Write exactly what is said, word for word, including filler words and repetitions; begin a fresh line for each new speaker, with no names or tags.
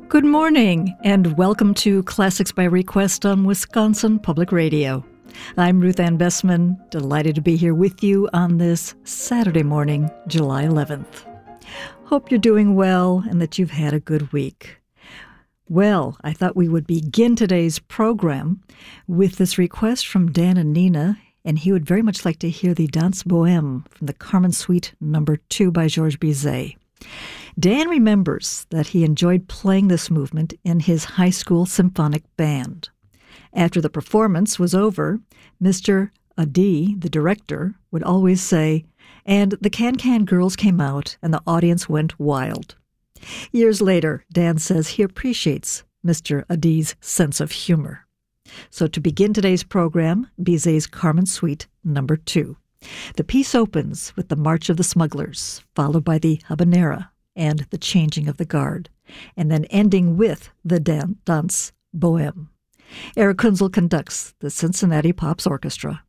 Good morning, and welcome to Classics by Request on Wisconsin Public Radio. I'm Ruth Ann Bessman, delighted to be here with you on this Saturday morning, July eleventh. Hope you're doing well and that you've had a good week. Well, I thought we would begin today's program with this request from Dan and Nina, and he would very much like to hear the Danse Bohème from the Carmen Suite number two by Georges Bizet. Dan remembers that he enjoyed playing this movement in his high school symphonic band. After the performance was over, Mister Adi, the director, would always say, "And the Can-Can girls came out and the audience went wild." Years later, Dan says he appreciates Mister Adi's sense of humor. So to begin today's program, Bizet's Carmen Suite number two. The piece opens with the March of the Smugglers, followed by the Habanera and the Changing of the Guard, and then ending with the Dan- Danse Bohème. Eric Kunzel conducts the Cincinnati Pops Orchestra.